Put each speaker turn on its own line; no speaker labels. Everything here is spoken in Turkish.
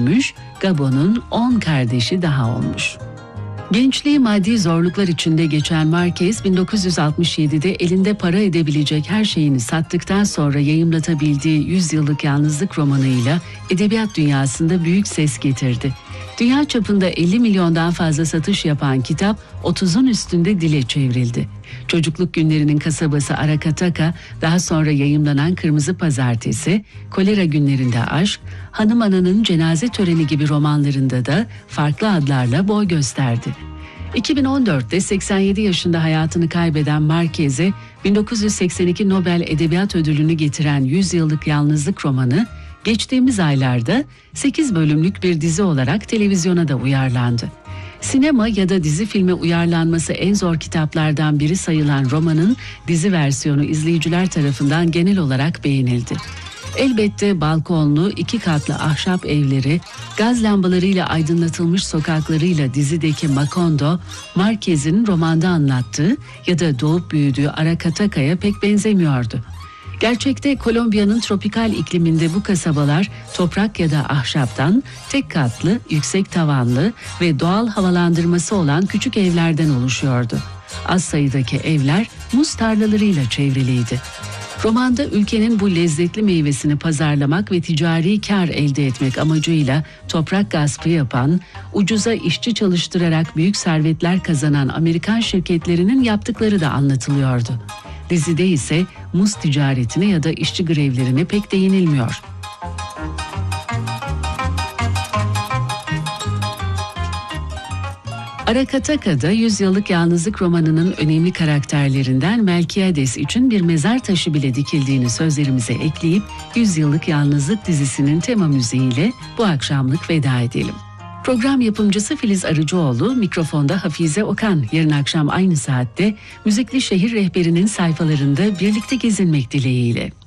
büyümüş, Gabon'un 10 kardeşi daha olmuş. Gençliği maddi zorluklar içinde geçen Marquez, 1967'de elinde para edebilecek her şeyini sattıktan sonra yayımlatabildiği 100 Yıllık Yalnızlık romanıyla edebiyat dünyasında büyük ses getirdi. Dünya çapında 50 milyondan fazla satış yapan kitap 30'un üstünde dile çevrildi. Çocukluk günlerinin kasabası Aracataca, daha sonra yayımlanan Kırmızı Pazartesi, Kolera Günlerinde Aşk, Hanım Ana'nın Cenaze Töreni gibi romanlarında da farklı adlarla boy gösterdi. 2014'te 87 yaşında hayatını kaybeden Marquez'e 1982 Nobel Edebiyat Ödülünü getiren 100 Yıllık Yalnızlık romanı, geçtiğimiz aylarda 8 bölümlük bir dizi olarak televizyona da uyarlandı. Sinema ya da dizi filme uyarlanması en zor kitaplardan biri sayılan romanın dizi versiyonu izleyiciler tarafından genel olarak beğenildi. Elbette balkonlu 2 katlı ahşap evleri, gaz lambalarıyla aydınlatılmış sokaklarıyla dizideki Macondo, Marquez'in romanda anlattığı ya da doğup büyüdüğü Aracataca'ya pek benzemiyordu. Gerçekte Kolombiya'nın tropikal ikliminde bu kasabalar toprak ya da ahşaptan, tek katlı, yüksek tavanlı ve doğal havalandırması olan küçük evlerden oluşuyordu. Az sayıdaki evler muz tarlalarıyla çevriliydi. Romanda ülkenin bu lezzetli meyvesini pazarlamak ve ticari kar elde etmek amacıyla toprak gaspı yapan, ucuza işçi çalıştırarak büyük servetler kazanan Amerikan şirketlerinin yaptıkları da anlatılıyordu. Dizide ise muz ticaretine ya da işçi grevlerine pek değinilmiyor. Aracataca'da 100 Yıllık Yalnızlık romanının önemli karakterlerinden Melquiades için bir mezar taşı bile dikildiğini sözlerimize ekleyip 100 Yıllık Yalnızlık dizisinin tema müziğiyle bu akşamlık veda edelim. Program yapımcısı Filiz Arıcıoğlu, mikrofonda Hafize Okan. Yarın akşam aynı saatte Müzikli Şehir Rehberi'nin sayfalarında birlikte gezinmek dileğiyle.